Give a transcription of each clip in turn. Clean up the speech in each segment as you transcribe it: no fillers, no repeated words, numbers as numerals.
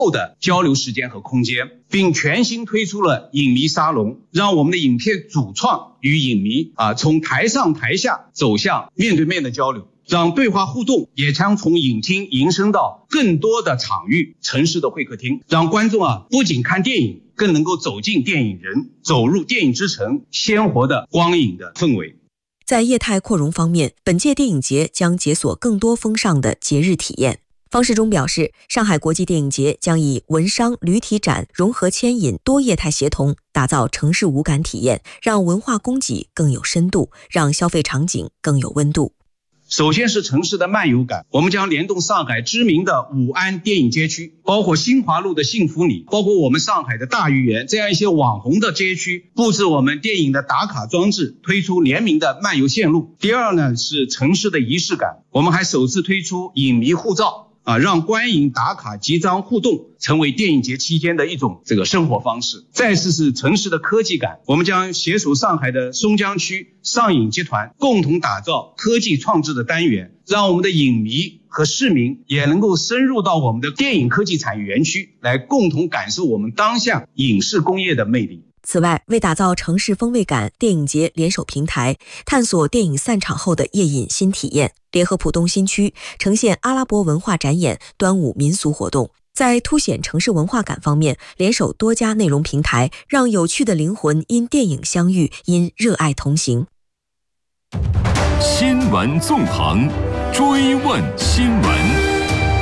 的交流时间和空间，并全新推出了影迷沙龙，让我们的影片主创与影迷从台上台下走向面对面的交流，让对话互动也将从影厅延伸到更多的场域，城市的会客厅，让观众不仅看电影，更能够走进电影人，走入电影之城，鲜活的光影的氛围。 在业态扩容方面，本届电影节将解锁更多风尚的节日体验。方世忠表示，上海国际电影节将以文商旅体展融合牵引多业态协同，打造城市五感体验，让文化供给更有深度，让消费场景更有温度。 首先是城市的漫游感，我们将联动上海知名的武安电影街区，包括新华路的幸福里，包括我们上海的大鱼园，这样一些网红的街区，布置我们电影的打卡装置，推出联名的漫游线路。第二呢，是城市的仪式感，我们还首次推出影迷护照，让观影打卡集章互动成为电影节期间的一种生活方式。再次是城市的科技感，我们将携手上海的松江区上影集团，共同打造科技创制的单元，让我们的影迷和市民也能够深入到我们的电影科技产业园区，来共同感受我们当下影视工业的魅力。 此外，为打造城市风味感，电影节联手平台，探索电影散场后的夜饮新体验，联合浦东新区呈现阿拉伯文化展演、端午民俗活动。在凸显城市文化感方面，联手多家内容平台，让有趣的灵魂因电影相遇，因热爱同行。 新闻纵横，追问新闻。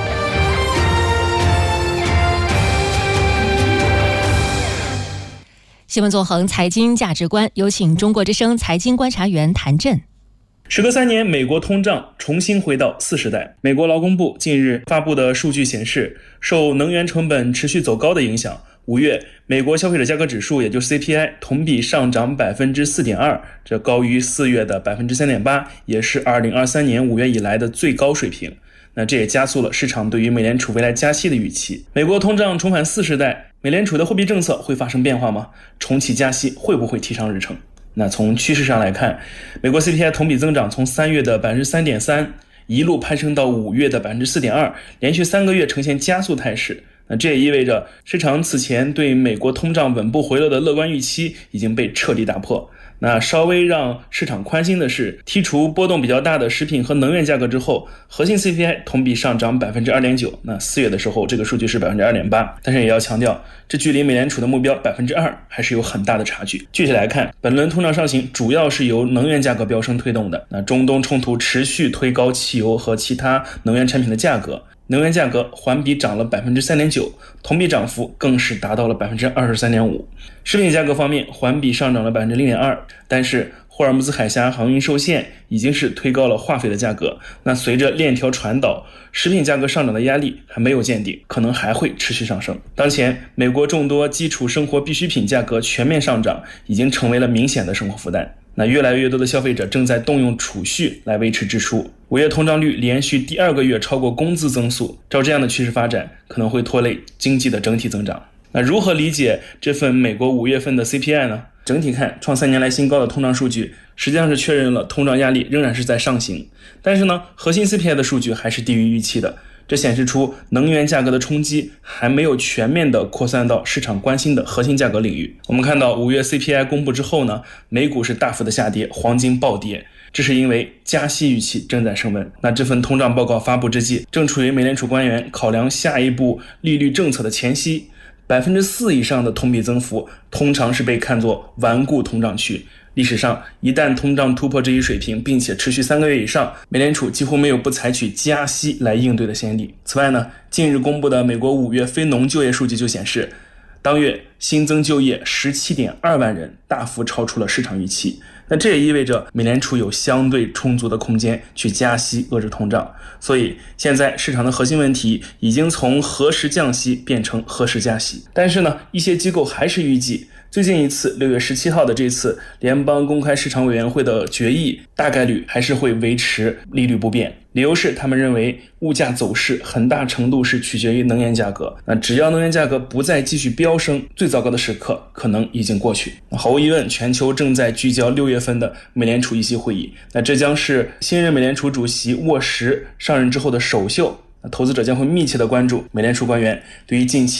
新闻纵横，财经价值观，有请中国之声财经观察员谭震。 时隔3年，美国通胀重新回到40代。美国劳工部近日发布的数据显示，受能源成本持续走高的影响，5月美国消费者价格指数，也就是 CPI 同比上涨 4.2%， 这高于4月的 3.8%， 也是2023年5月以来的最高水平。那这也加速了市场对于美联储未来加息的预期。美国通胀重返40代，美联储的货币政策会发生变化吗？重启加息会不会提上日程？那从趋势上来看，美国 CPI 同比增长从3月的 3.3% 一路攀升到5月的 4.2%， 连续3个月呈现加速态势。那这也意味着市场此前对美国通胀稳步回落的乐观预期已经被彻底打破。那稍微让市场宽心的是，剔除波动比较大的食品和能源价格之后，核心 CPI 同比上涨 2.9%， 那4月的时候这个数据是 2.8%， 但是也要强调，这距离美联储的目标 2% 还是有很大的差距。具体来看，本轮通胀上行主要是由能源价格飙升推动的。那中东冲突持续推高汽油和其他能源产品的价格，能源价格环比涨了 3.9%， 同比涨幅更是达到了 23.5%。 食品价格方面环比上涨了 0.2%， 但是霍尔木兹海峡航运受限已经是推高了化肥的价格。那随着链条传导，食品价格上涨的压力还没有见顶，可能还会持续上升。当前美国众多基础生活必需品价格全面上涨，已经成为了明显的生活负担。那越来越多的消费者正在动用储蓄来维持支出。5月通胀率连续第2个月超过工资增速，照这样的趋势发展，可能会拖累经济的整体增长。那如何理解这份美国5月份的 CPI 呢？整体看，创3年来新高的通胀数据实际上是确认了通胀压力仍然是在上行，但是呢，核心 CPI 的数据还是低于预期的。这显示出能源价格的冲击还没有全面的扩散到市场关心的核心价格领域。我们看到5月 CPI 公布之后呢，美股是大幅的下跌，黄金暴跌，这是因为加息预期正在升温。那这份通胀报告发布之际，正处于美联储官员考量下一步利率政策的前夕，4%以上的同比增幅通常是被看作顽固通胀区。历史上一旦通胀突破这一水平，并且持续3个月以上，美联储几乎没有不采取加息来应对的先例。此外呢，近日公布的美国5月非农就业数据就显示，当月新增就业 17.2 万人，大幅超出了市场预期。那这也意味着美联储有相对充足的空间去加息遏制通胀。所以现在市场的核心问题已经从何时降息变成何时加息。但是呢，一些机构还是预计最近一次6月17号的这次联邦公开市场委员会的决议大概率还是会维持利率不变。理由是他们认为物价走势很大程度是取决于能源价格。那只要能源价格不再继续飙升，最糟糕的时刻可能已经过去。毫无疑问，全球正在聚焦6月份的美联储议息会议。那这将是新任美联储主席沃什上任之后的首秀。 投资者将会密切的关注美联储官员对于近期